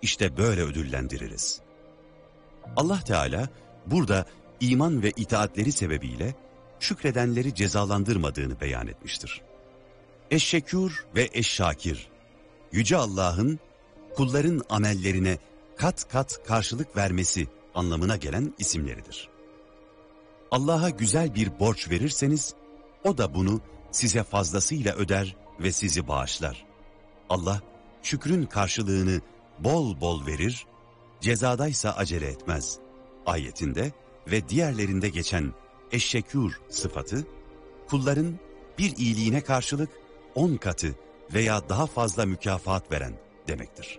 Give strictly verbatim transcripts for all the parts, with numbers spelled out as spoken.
işte böyle ödüllendiririz. Allah Teala burada iman ve itaatleri sebebiyle şükredenleri cezalandırmadığını beyan etmiştir. Eşşekûr ve eşşakir, Yüce Allah'ın kulların amellerine kat kat karşılık vermesi anlamına gelen isimleridir. Allah'a güzel bir borç verirseniz, o da bunu size fazlasıyla öder ve sizi bağışlar. Allah şükrün karşılığını bol bol verir, cezadaysa acele etmez. Ayetinde ve diğerlerinde geçen eşşekûr sıfatı, kulların bir iyiliğine karşılık on katı veya daha fazla mükafat veren demektir.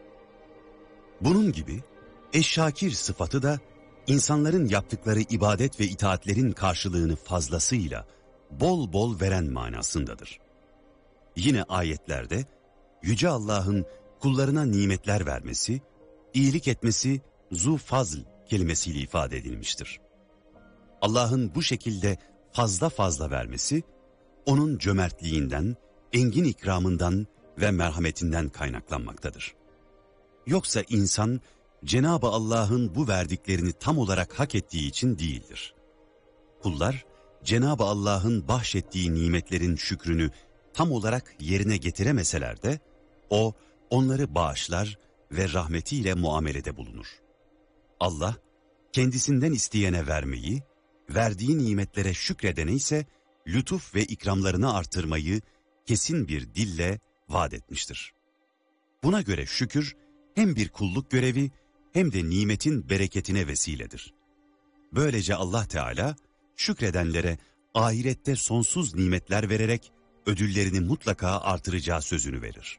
Bunun gibi eşşakir sıfatı da insanların yaptıkları ibadet ve itaatlerin karşılığını fazlasıyla bol bol veren manasındadır. Yine ayetlerde Yüce Allah'ın kullarına nimetler vermesi, iyilik etmesi zu fazl kelimesiyle ifade edilmiştir. Allah'ın bu şekilde fazla fazla vermesi, onun cömertliğinden, engin ikramından ve merhametinden kaynaklanmaktadır. Yoksa insan, Cenab-ı Allah'ın bu verdiklerini tam olarak hak ettiği için değildir. Kullar, Cenab-ı Allah'ın bahşettiği nimetlerin şükrünü tam olarak yerine getiremeseler de, o onları bağışlar ve rahmetiyle muamelede bulunur. Allah, kendisinden isteyene vermeyi, verdiği nimetlere şükredene ise lütuf ve ikramlarını artırmayı kesin bir dille vaat etmiştir. Buna göre şükür hem bir kulluk görevi hem de nimetin bereketine vesiledir. Böylece Allah Teala şükredenlere ahirette sonsuz nimetler vererek ödüllerini mutlaka artıracağı sözünü verir.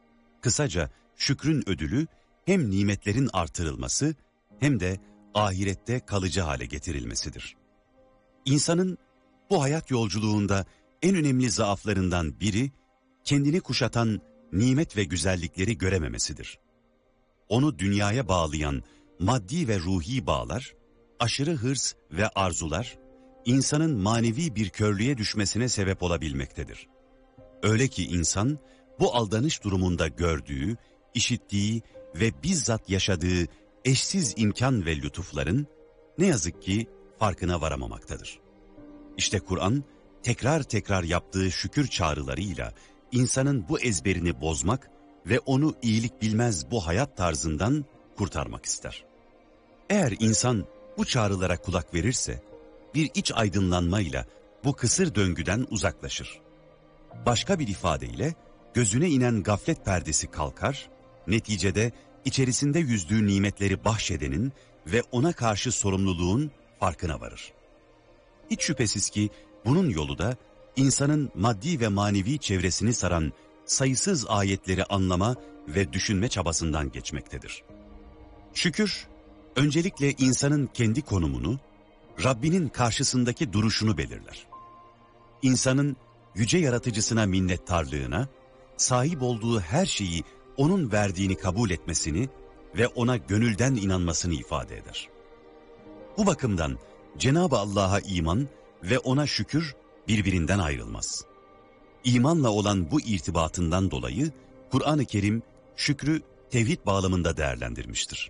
Kısaca şükrün ödülü hem nimetlerin artırılması hem de ahirette kalıcı hale getirilmesidir. İnsanın bu hayat yolculuğunda en önemli zaaflarından biri kendini kuşatan nimet ve güzellikleri görememesidir. Onu dünyaya bağlayan maddi ve ruhi bağlar, aşırı hırs ve arzular, insanın manevi bir körlüğe düşmesine sebep olabilmektedir. Öyle ki insan bu aldanış durumunda gördüğü, işittiği ve bizzat yaşadığı eşsiz imkan ve lütufların ne yazık ki farkına varamamaktadır. İşte Kur'an tekrar tekrar yaptığı şükür çağrılarıyla insanın bu ezberini bozmak ve onu iyilik bilmez bu hayat tarzından kurtarmak ister. Eğer insan bu çağrılara kulak verirse, bir iç aydınlanmayla bu kısır döngüden uzaklaşır. Başka bir ifadeyle gözüne inen gaflet perdesi kalkar, neticede içerisinde yüzdüğü nimetleri bahşedenin ve ona karşı sorumluluğun farkına varır. Hiç şüphesiz ki bunun yolu da insanın maddi ve manevi çevresini saran sayısız ayetleri anlama ve düşünme çabasından geçmektedir. Şükür, öncelikle insanın kendi konumunu, Rabbinin karşısındaki duruşunu belirler. İnsanın yüce yaratıcısına minnettarlığına, sahip olduğu her şeyi onun verdiğini kabul etmesini ve ona gönülden inanmasını ifade eder. Bu bakımdan Cenab-ı Allah'a iman ve ona şükür birbirinden ayrılmaz. İmanla olan bu irtibatından dolayı Kur'an-ı Kerim şükrü tevhid bağlamında değerlendirmiştir.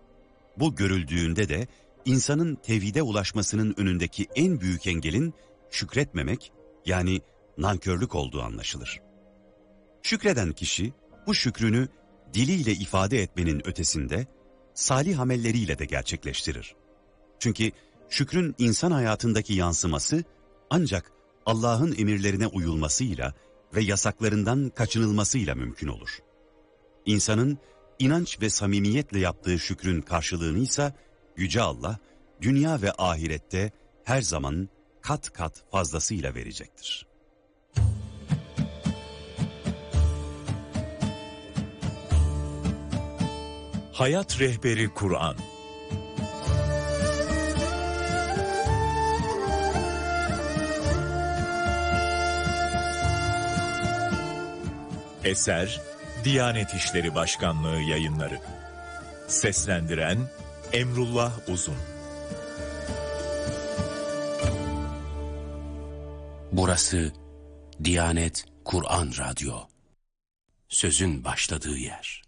Bu görüldüğünde de insanın tevhide ulaşmasının önündeki en büyük engelin şükretmemek, yani nankörlük olduğu anlaşılır. Şükreden kişi bu şükrünü diliyle ifade etmenin ötesinde salih amelleriyle de gerçekleştirir. Çünkü şükrün insan hayatındaki yansıması ancak Allah'ın emirlerine uyulmasıyla ve yasaklarından kaçınılmasıyla mümkün olur. İnsanın inanç ve samimiyetle yaptığı şükrün karşılığını ise Yüce Allah dünya ve ahirette her zaman kat kat fazlasıyla verecektir. Hayat Rehberi Kur'an. Eser Diyanet İşleri Başkanlığı Yayınları. Seslendiren Emrullah Uzun. Burası Diyanet Kur'an Radyo. Sözün başladığı yer.